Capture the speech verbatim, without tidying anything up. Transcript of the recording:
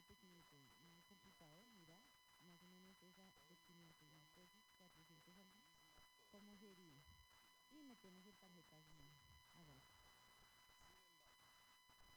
pequeñito, un computador, mira, más o menos esa de quinientos mil pesos, cuatrocientos algo, ¿cómo sería? Y metemos en tarjetas, no, hágale.